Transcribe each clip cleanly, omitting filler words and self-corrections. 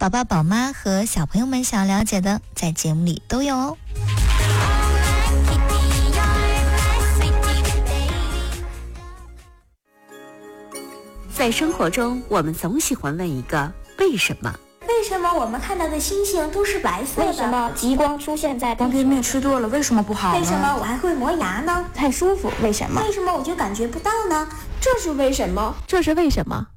宝宝、宝妈和小朋友们想了解的，在节目里都有哦。 在生活中，我们总喜欢问一个为什么？ 为什么我们看到的星星都是白色的？ 为什么极光出现在方便面吃多了为什么不好呢？ 为什么我还会磨牙呢？ 太舒服，为什么？ 为什么我就感觉不到呢？ 这是为什么？ 这是为什么？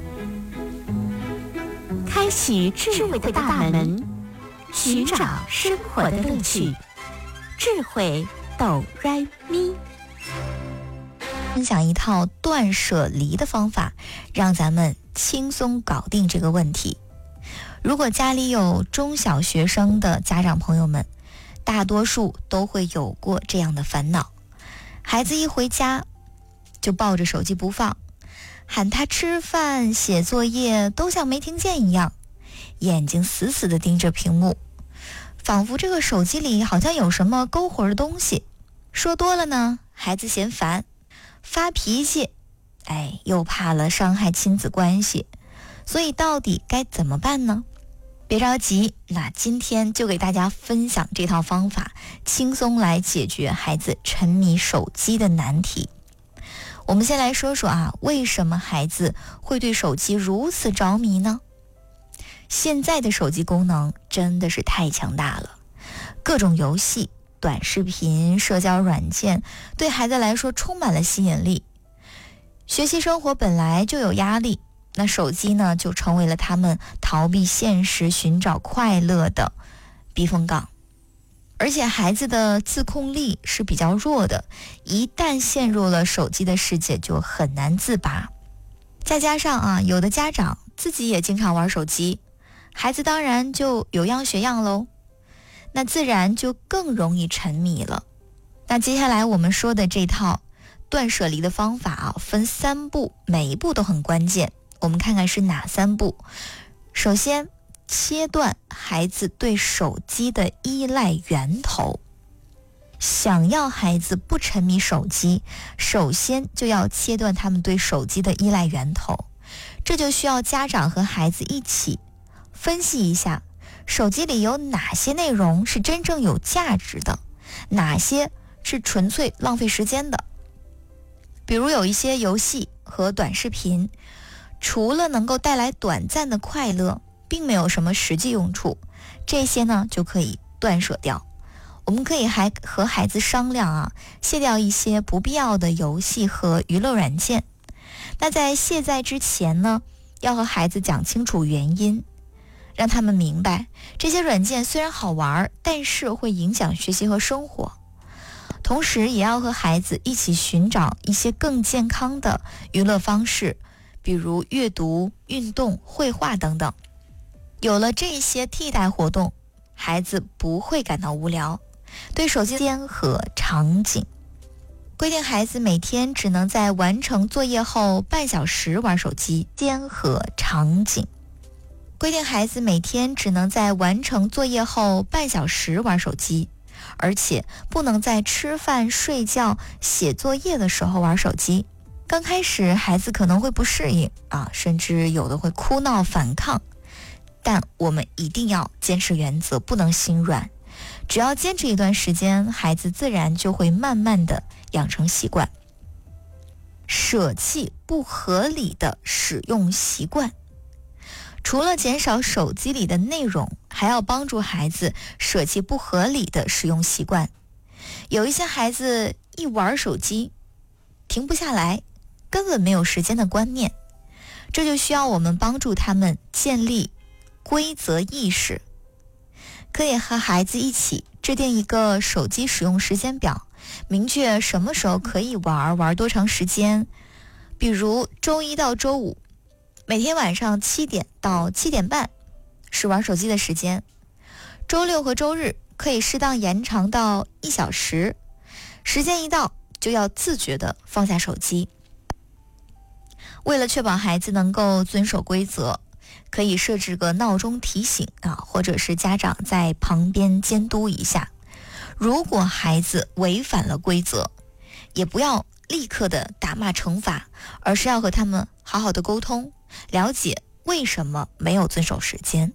开启智慧的大门，寻找生活的乐趣。智慧哆来咪。 分享一套断舍离的方法，让咱们轻松搞定这个问题。如果家里有中小学生的家长朋友们，大多数都会有过这样的烦恼：孩子一回家就抱着手机不放，喊他吃饭、写作业都像没听见一样，眼睛死死地盯着屏幕，仿佛这个手机里好像有什么勾魂的东西。说多了呢，孩子嫌烦，发脾气，又怕了伤害亲子关系，所以到底该怎么办呢？别着急，那今天就给大家分享这套方法，轻松来解决孩子沉迷手机的难题。我们先来说说为什么孩子会对手机如此着迷呢？现在的手机功能真的是太强大了，各种游戏、短视频、社交软件对孩子来说充满了吸引力。学习生活本来就有压力，那手机呢就成为了他们逃避现实、寻找快乐的避风港。而且孩子的自控力是比较弱的，一旦陷入了手机的世界就很难自拔。再加上有的家长自己也经常玩手机，孩子当然就有样学样喽，那自然就更容易沉迷了。那接下来我们说的这套断舍离的方法分3步，每一步都很关键。我们看看是哪3步。首先，切断孩子对手机的依赖源头。想要孩子不沉迷手机，首先就要切断他们对手机的依赖源头。这就需要家长和孩子一起分析一下，手机里有哪些内容是真正有价值的，哪些是纯粹浪费时间的。比如有一些游戏和短视频，除了能够带来短暂的快乐，并没有什么实际用处，这些呢就可以断舍掉。我们可以还和孩子商量卸掉一些不必要的游戏和娱乐软件。那在卸载之前呢，要和孩子讲清楚原因，让他们明白这些软件虽然好玩，但是会影响学习和生活。同时也要和孩子一起寻找一些更健康的娱乐方式，比如阅读、运动、绘画等等。有了这些替代活动，孩子不会感到无聊。对手机时间和场景，规定孩子每天只能在完成作业后半小时玩手机。间和场景，规定孩子每天只能在完成作业后半小时玩手机，而且不能在吃饭、睡觉、写作业的时候玩手机。刚开始孩子可能会不适应甚至有的会哭闹反抗，但我们一定要坚持原则，不能心软。只要坚持一段时间，孩子自然就会慢慢的养成习惯。舍弃不合理的使用习惯。除了减少手机里的内容，还要帮助孩子舍弃不合理的使用习惯。有一些孩子一玩手机停不下来，根本没有时间的观念，这就需要我们帮助他们建立规则意识。可以和孩子一起制定一个手机使用时间表，明确什么时候可以玩多长时间。比如周一到周五，每天晚上7点到7点半是玩手机的时间，周六和周日可以适当延长到1小时，时间一到就要自觉地放下手机。为了确保孩子能够遵守规则，可以设置个闹钟提醒或者是家长在旁边监督一下。如果孩子违反了规则，也不要立刻的打骂惩罚，而是要和他们好好的沟通，了解为什么没有遵守时间。